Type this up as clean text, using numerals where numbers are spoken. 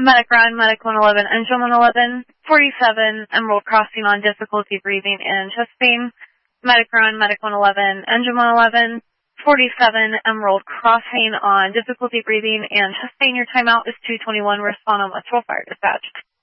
Medic Ryan, Medic 111, Engine 111, 47, Emerald Crossing on difficulty breathing and chest pain. Medic Ryan, Medic 111, Engine 111, 47, Emerald Crossing on difficulty breathing and chest pain. Your timeout is 2:21. Respond on what's roll fire dispatch.